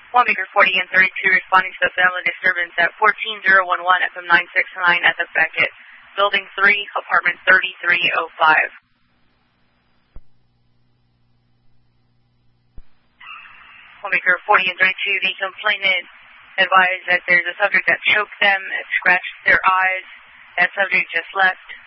Homemaker 40 and 32 responding to the family disturbance at 14011 FM 969 at the Beckett, Building 3, Apartment 3305. Homemaker 40 and 32, the complainant advised that there's a subject that choked them, it scratched their eyes. That subject just left.